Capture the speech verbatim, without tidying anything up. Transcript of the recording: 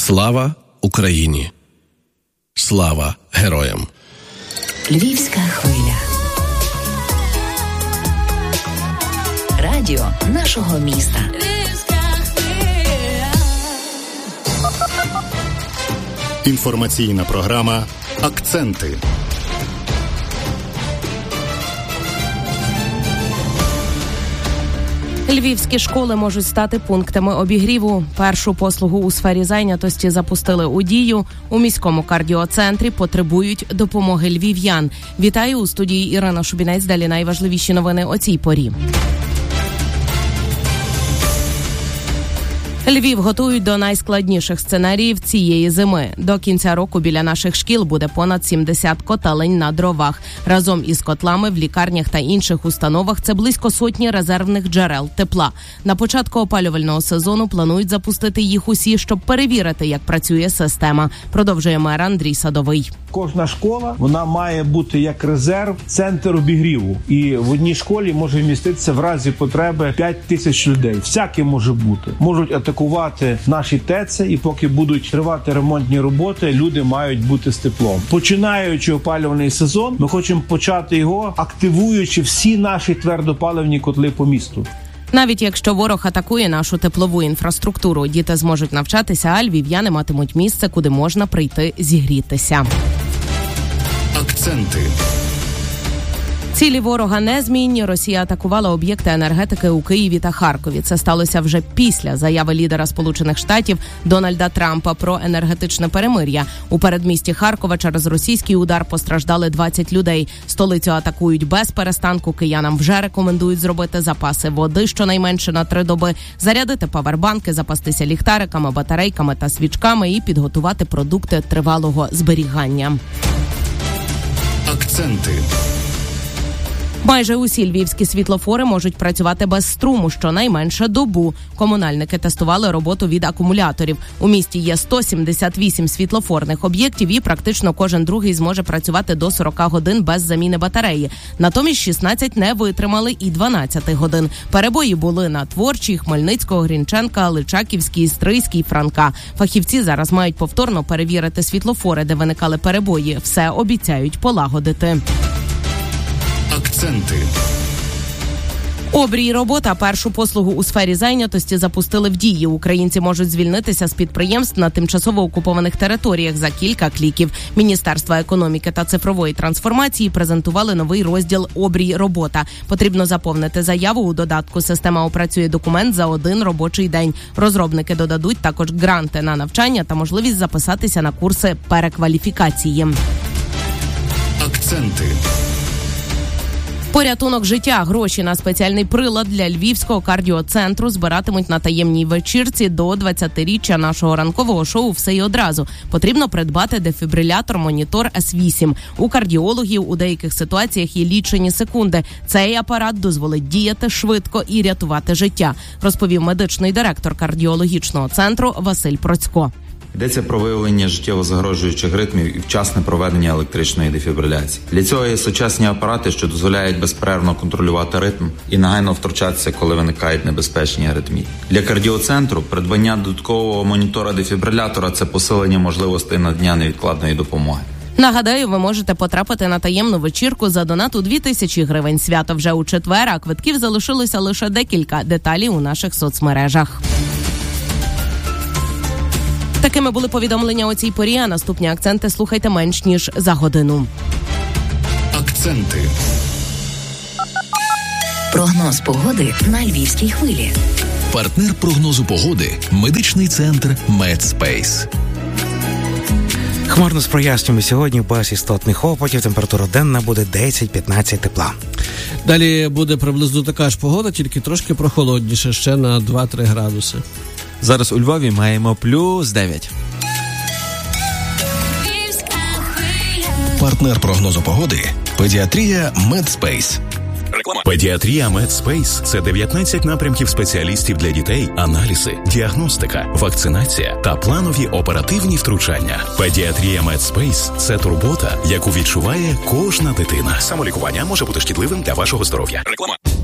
Слава Україні! Слава героям! Львівська хвиля. Радіо нашого міста. Інформаційна програма «Акценти». Львівські школи можуть стати пунктами обігріву. Першу послугу у сфері зайнятості запустили у дію. У міському кардіоцентрі потребують допомоги львів'ян. Вітаю у студії Ірина Шубінець. Далі найважливіші новини о цій порі. Львів готують до найскладніших сценаріїв цієї зими. До кінця року біля наших шкіл буде понад сімдесят котелень на дровах. Разом із котлами в лікарнях та інших установах це близько сотні резервних джерел тепла. На початку опалювального сезону планують запустити їх усі, щоб перевірити, як працює система. Продовжує мер Андрій Садовий. Кожна школа, вона має бути як резерв, центр обігріву. І в одній школі може вміститися в разі потреби п'ять тисяч людей. Всяке може бути. Можуть атакувати наші ТЕЦи, і поки будуть тривати ремонтні роботи, люди мають бути з теплом. Починаючи опалювальний сезон, ми хочемо почати його, активуючи всі наші твердопаливні котли по місту. Навіть якщо ворог атакує нашу теплову інфраструктуру, діти зможуть навчатися, а львів'яни матимуть місце, куди можна прийти зігрітися. Акценти. Цілі ворога незмінні. Росія атакувала об'єкти енергетики у Києві та Харкові. Це сталося вже після заяви лідера Сполучених Штатів Дональда Трампа про енергетичне перемир'я. У передмісті Харкова через російський удар постраждали двадцять людей. Столицю атакують без перестанку. Киянам вже рекомендують зробити запаси води щонайменше на три доби, зарядити павербанки, запастися ліхтариками, батарейками та свічками і підготувати продукти тривалого зберігання. Акценти. Майже усі львівські світлофори можуть працювати без струму щонайменше добу. Комунальники тестували роботу від акумуляторів. У місті є сто сімдесят вісім світлофорних об'єктів і практично кожен другий зможе працювати до сорок годин без заміни батареї. Натомість шістнадцять не витримали і дванадцять годин. Перебої були на Творчій, Хмельницького, Грінченка, Личаківській, Стрийській, Франка. Фахівці зараз мають повторно перевірити світлофори, де виникали перебої. Все обіцяють полагодити. Акценти. Обрій робота. Першу послугу у сфері зайнятості запустили в дії. Українці можуть звільнитися з підприємств на тимчасово окупованих територіях за кілька кліків. Міністерство економіки та цифрової трансформації презентували новий розділ «Обрій робота». Потрібно заповнити заяву. У додатку система опрацює документ за один робочий день. Розробники додадуть також гранти на навчання та можливість записатися на курси перекваліфікації. Акценти. Порятунок життя. Гроші на спеціальний прилад для Львівського кардіоцентру збиратимуть на таємній вечірці до двадцятиріччя нашого ранкового шоу «Все й одразу». Потрібно придбати дефібрилятор-монітор ес вісім. У кардіологів у деяких ситуаціях є лічені секунди. Цей апарат дозволить діяти швидко і рятувати життя, розповів медичний директор кардіологічного центру Василь Процько. Йдеться про виявлення життєво загрожуючих ритмів і вчасне проведення електричної дефібриляції. Для цього є сучасні апарати, що дозволяють безперервно контролювати ритм і негайно втручатися, коли виникають небезпечні аритмії. Для кардіоцентру придбання додаткового монітора-дефібрилятора – це посилення можливостей надання невідкладної допомоги. Нагадаю, ви можете потрапити на таємну вечірку за донат у дві тисячі гривень. Свято вже у четвер, а квитків залишилося лише декілька. Деталі у наших соцмережах. Такими були повідомлення о цій порі, а наступні акценти слухайте менш ніж за годину. Акценти. Прогноз погоди на Львівській хвилі. Партнер прогнозу погоди – медичний центр Медспейс. Хмарно з проясненнями сьогодні без істотних опадів. Температура денна буде десять-п'ятнадцять тепла. Далі буде приблизно така ж погода, тільки трошки прохолодніше, ще на два-три градуси. Зараз у Львові маємо плюс дев'ять. Партнер прогнозу погоди – педіатрія Медспейс. Педіатрія Медспейс – це дев'ятнадцять напрямків спеціалістів для дітей, аналізи, діагностика, вакцинація та планові оперативні втручання. Педіатрія Медспейс – це турбота, яку відчуває кожна дитина. Самолікування може бути шкідливим для вашого здоров'я. Реклама.